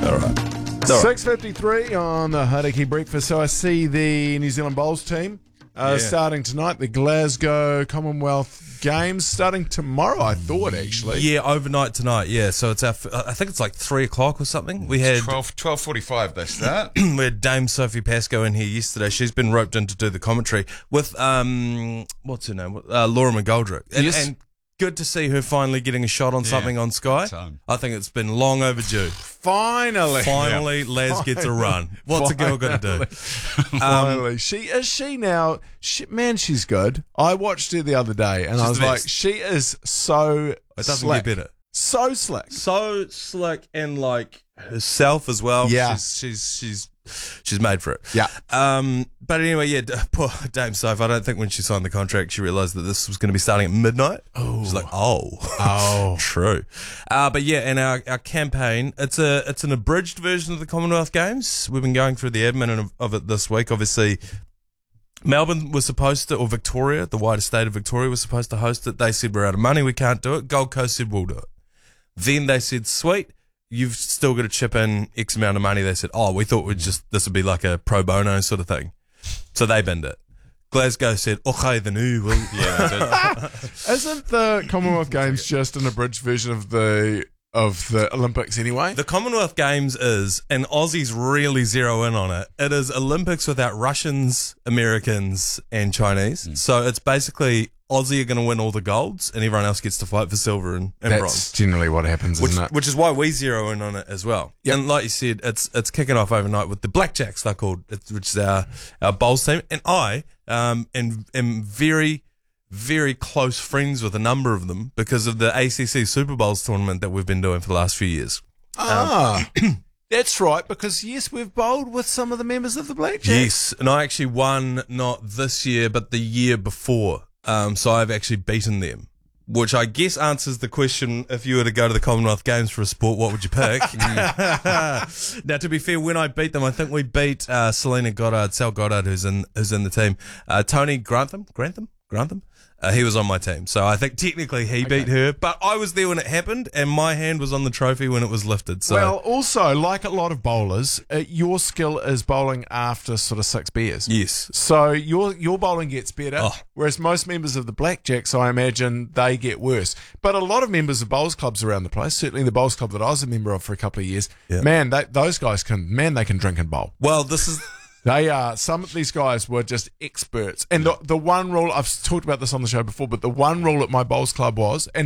All right. 6:53 on the Hauraki Breakfast. So I see the New Zealand Bowls team starting tonight. The Glasgow Commonwealth Games starting tomorrow, I thought, actually. Yeah, overnight tonight. Yeah, so it's I think it's like 3 o'clock or something. We had 12:45 they start. we had Dame Sophie Pascoe in here yesterday. She's been roped in to do the commentary with what's her name? Laura McGoldrick. Yes. And good to see her finally getting a shot on something on Sky. Time. I think it's been long overdue. Finally. Laz gets a run. What's a girl got to do? Finally. She now, she's good. I watched her the other day and I was the like, best. she is so It doesn't slick. get better. So slick. So slick and like herself as well. Yeah. She's made for it. Yeah. But anyway, yeah, poor Dame Soph. I don't think when she signed the contract she realised that this was going to be starting at midnight. Oh. She's like, oh, true. But yeah, and our campaign, it's an abridged version of the Commonwealth Games. We've been going through the admin of it this week. Obviously, Melbourne was supposed to, or Victoria, the wider state of Victoria was supposed to host it. They said we're out of money, we can't do it. Gold Coast said we'll do it. Then they said, sweet, you've still got to chip in X amount of money. They said, we thought this would be like a pro bono sort of thing. So they binned it. Glasgow said, okay, then who will? Yeah, Isn't the Commonwealth Games just an abridged version of the Olympics anyway? The Commonwealth Games is, and Aussies really zero in on it, it is Olympics without Russians, Americans, and Chinese. So it's basically Aussie are going to win all the golds, and everyone else gets to fight for silver and That's bronze. generally what happens, isn't it? Which is why we zero in on it as well. Yep. And like you said, it's kicking off overnight with the Blackjacks, they're called, which is our bowls team. And I am very, very close friends with a number of them because of the ACC Super Bowls tournament that we've been doing for the last few years. That's right, because yes, we've bowled with some of the members of the Blackjacks. Yes, and I actually won not this year, but the year before. So I've actually beaten them, which I guess answers the question, if you were to go to the Commonwealth Games for a sport, what would you pick? Now, to be fair, when I beat them, I think we beat Selena Goddard, Sal Goddard, who's in the team. Tony Grantham? He was on my team. So I think technically he beat her, but I was there when it happened and my hand was on the trophy when it was lifted. So Well, also, like a lot of bowlers, your skill is bowling after sort of 6 beers. yes. So your bowling gets better, whereas most members of the Blackjacks, I imagine, they get worse. But a lot of members of bowls clubs around the place, certainly the bowls club that I was a member of for a couple of years, man, those guys can drink and bowl. Well, this is... They are. Some of these guys were just experts. And the one rule, I've talked about this on the show before, but the one rule at my bowls club was, and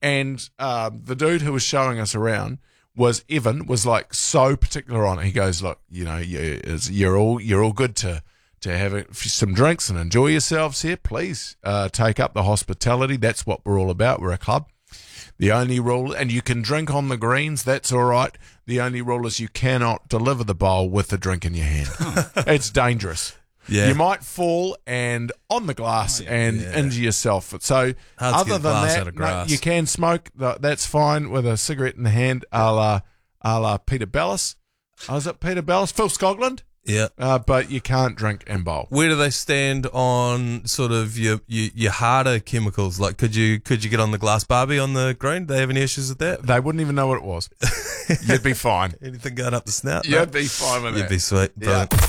the dude who was showing us around was Evan, was like so particular on it. He goes, look, you're all good to have some drinks and enjoy yourselves here. Please take up the hospitality. That's what we're all about. We're a club. The only rule, and you can drink on the greens, that's all right. The only rule is you cannot deliver the bowl with the drink in your hand. It's dangerous. Yeah. You might fall and on the glass and injure yourself. So Hard to other get than glass that, out of no, grass. you can smoke. That's fine with a cigarette in the hand, a la Peter Bellis. Was it Peter Bellis? Phil Scogland? Yeah. But you can't drink and bowl. Where do they stand on sort of your harder chemicals? Like, could you get on the glass barbie on the green? Do they have any issues with that? They wouldn't even know what it was. You'd be fine. Anything going up the snout? You'd be fine with You'd that. be sweet. Yeah. Brilliant.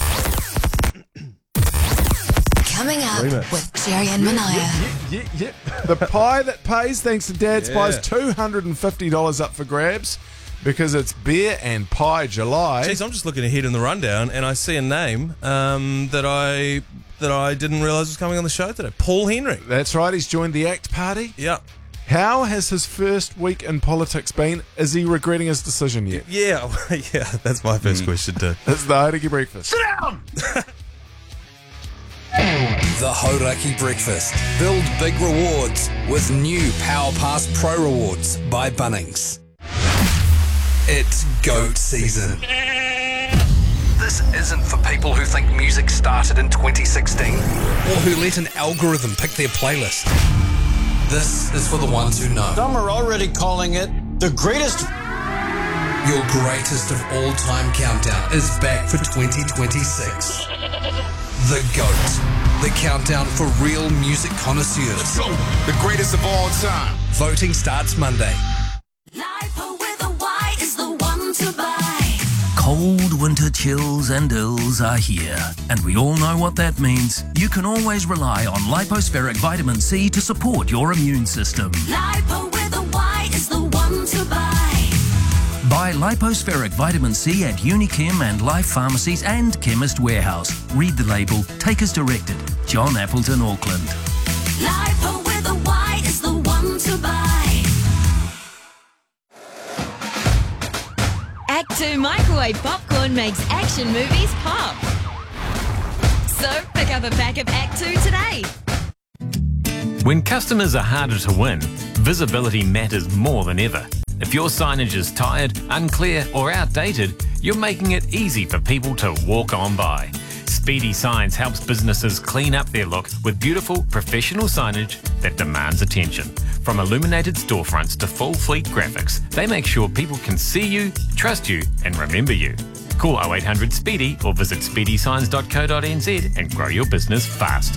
Coming up with Jerry and Manaya. Yeah. The pie that pays, thanks to Dad's Pies, $250 up for grabs because it's Beer and Pie July. Jeez, I'm just looking ahead in the rundown and I see a name that I didn't realise was coming on the show today. Paul Henry. That's right, he's joined the ACT Party. Yeah. How has his first week in politics been? Is he regretting his decision yet? Yeah, that's my first question too. It's the Hauraki Breakfast. Sit down! The Hauraki Breakfast. Build big rewards with new Power Pass Pro Rewards by Bunnings. It's GOAT season. This isn't for people who think music started in 2016 or who let an algorithm pick their playlist. This is for the ones who know. Some are already calling it the greatest. Your greatest of all time countdown is back for 2026. The GOAT. The countdown for real music connoisseurs. Let's go. The greatest of all time. Voting starts Monday. Lipo with a Y is the one to buy. cold winter chills and ills are here, and we all know what that means. You can always rely on Lipospheric Vitamin C to support your immune system. Lipo with a Y is the one to buy. Buy Lipospheric Vitamin C at Unichem and Life Pharmacies and Chemist Warehouse. Read the label. Take as directed. John Appleton, Auckland. Lipo with a Y is the one to buy. Act 2 microwave popcorn makes action movies pop. So pick up a pack of Act 2 today. When customers are harder to win, visibility matters more than ever. If your signage is tired, unclear or outdated, you're making it easy for people to walk on by. Speedy Signs helps businesses clean up their look with beautiful, professional signage that demands attention. From illuminated storefronts to full fleet graphics, they make sure people can see you, trust you and remember you. Call 0800 SPEEDY or visit speedysigns.co.nz and grow your business faster.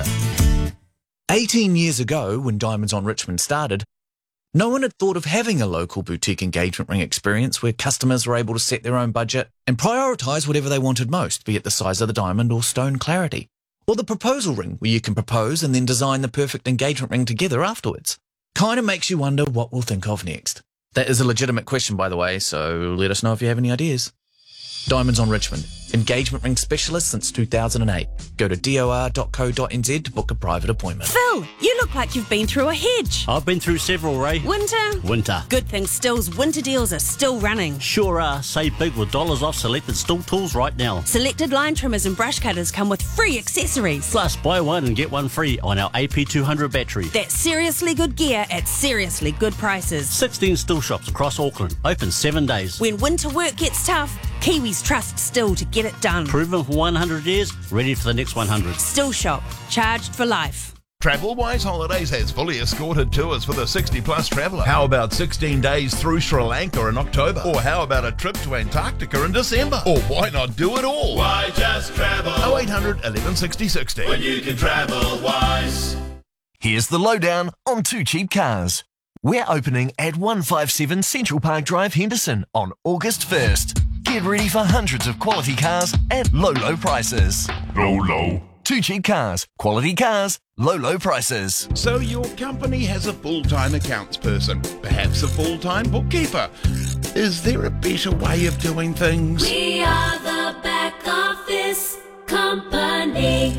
18 years ago, when Diamonds on Richmond started, no one had thought of having a local boutique engagement ring experience where customers were able to set their own budget and prioritise whatever they wanted most, be it the size of the diamond or stone clarity. Or the proposal ring, where you can propose and then design the perfect engagement ring together afterwards. Kind of makes you wonder what we'll think of next. That is a legitimate question, by the way, so let us know if you have any ideas. Diamonds on Richmond, engagement ring specialist since 2008. Go to dor.co.nz to book a private appointment. Phil, you look like you've been through a hedge. I've been through several, Ray. Winter. Good thing Still's winter deals are still running. Sure are. Save big with dollars off selected Still tools right now. Selected line trimmers and brush cutters come with free accessories. Plus, buy one and get one free on our AP200 battery. That's seriously good gear at seriously good prices. 16 Still shops across Auckland. Open 7 days. When winter work gets tough, Kiwis trust Still to get it done. Proven for 100 years, ready for the next 100. Still Shop, charged for life. TravelWise Holidays has fully escorted tours for the 60-plus traveller. How about 16 days through Sri Lanka in October? Or how about a trip to Antarctica in December? Or why not do it all? Why just travel? 0800 11 60 60. When you can travel wise. Here's the lowdown on Two Cheap Cars. We're opening at 157 Central Park Drive, Henderson on August 1st. Get ready for hundreds of quality cars at low prices. Low. Two Cheap Cars. Quality cars, low prices. So your company has a full-time accounts person, perhaps a full-time bookkeeper. Is there a better way of doing things? We are the back office company.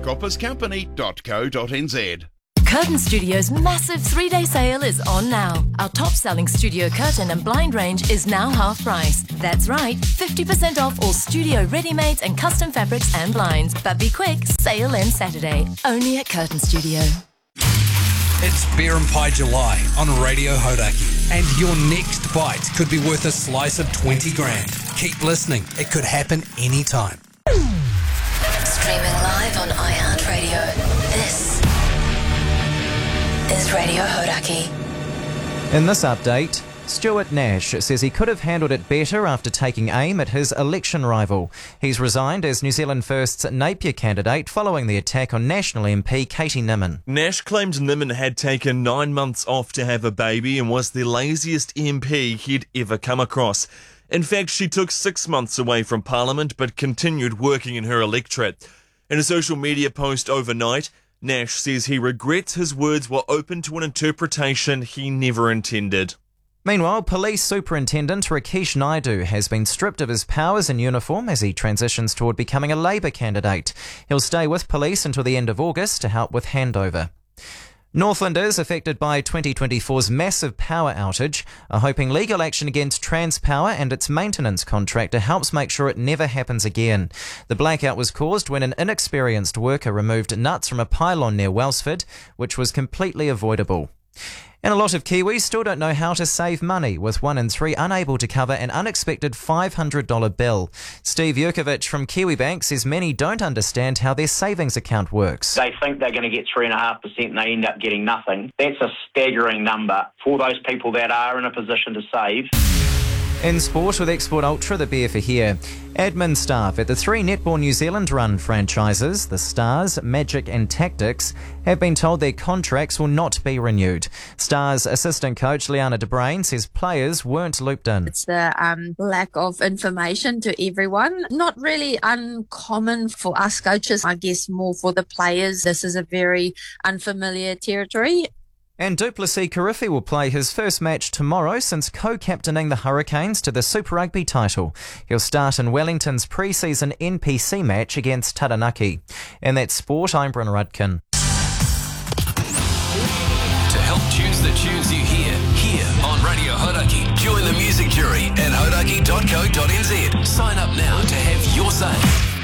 Thebackofficecompany.co.nz. Curtain Studio's massive 3-day sale is on now. Our top-selling studio curtain and blind range is now half price. That's right, 50% off all studio ready-mades and custom fabrics and blinds. But be quick, sale ends Saturday. Only at Curtain Studio. It's Beer and Pie July on Radio Hodaki. And your next bite could be worth a slice of 20 grand. Keep listening. It could happen anytime. Streaming live on iHeartRadio. This is Radio Hodaki. In this update, Stuart Nash says he could have handled it better after taking aim at his election rival. He's resigned as New Zealand First's Napier candidate following the attack on National MP Katie Nimmin. Nash claimed Nimmin had taken 9 months off to have a baby and was the laziest MP he'd ever come across. In fact, she took 6 months away from Parliament but continued working in her electorate. In a social media post overnight, Nash says he regrets his words were open to an interpretation he never intended. Meanwhile, Police Superintendent Rakesh Naidu has been stripped of his powers in uniform as he transitions toward becoming a Labour candidate. He'll stay with police until the end of August to help with handover. Northlanders affected by 2024's massive power outage are hoping legal action against Transpower and its maintenance contractor helps make sure it never happens again. The blackout was caused when an inexperienced worker removed nuts from a pylon near Wellsford, which was completely avoidable. And a lot of Kiwis still don't know how to save money, with 1 in 3 unable to cover an unexpected $500 bill. Steve Yurkovich from Kiwibank says many don't understand how their savings account works. They think they're going to get 3.5% and they end up getting nothing. That's a staggering number for those people that are in a position to save. In sport with Export Ultra, the beer for here. Admin staff at the 3 Netball New Zealand run franchises, the Stars, Magic and Tactics, have been told their contracts will not be renewed. Stars assistant coach Liana De Brain says players weren't looped in. It's the lack of information to everyone. Not really uncommon for us coaches, I guess more for the players. This is a very unfamiliar territory. And Duplessis Karifi will play his first match tomorrow since co-captaining the Hurricanes to the Super Rugby title. He'll start in Wellington's pre-season NPC match against Taranaki. And that's sport, I'm Brynna Rudkin. To help choose the tunes you hear here on Radio Hauraki, join the music jury at hauraki.co.nz. Sign up now to have your say.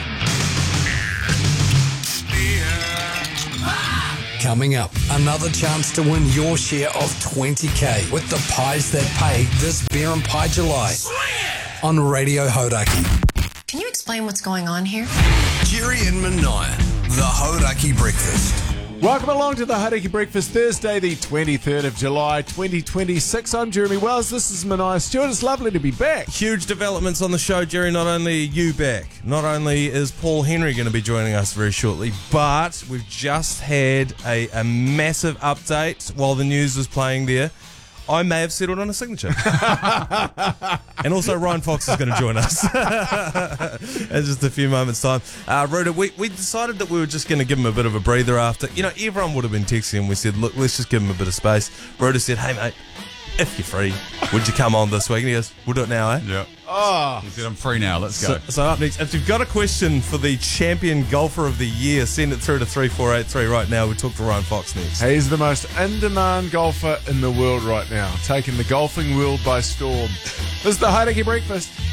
Coming up, another chance to win your share of 20k with the pies that pay this Beer and Pie July on Radio Hauraki. Can you explain what's going on here? Jerry and Mania, the Hauraki Breakfast. Welcome along to the Hauraki Breakfast, Thursday, the 23rd of July, 2026. I'm Jeremy Wells. This is Mania Stewart. It's lovely to be back. Huge developments on the show, Jerry. Not only are you back, not only is Paul Henry going to be joining us very shortly, but we've just had a massive update while the news was playing there. I may have settled on a signature. And also Ryan Fox is going to join us in just a few moments' time. Ruda, we decided that we were just going to give him a bit of a breather after. You know, everyone would have been texting him. We said, look, let's just give him a bit of space. Ruda said, hey, mate, if you're free, would you come on this week? And he goes, we'll do it now, eh? Yeah. Oh. He said, I'm free now. Let's go. So up next, if you've got a question for the champion golfer of the year, send it through to 3483 right now. We'll talk to Ryan Fox next. He's the most in-demand golfer in the world right now, taking the golfing world by storm. This is the Hauraki Breakfast.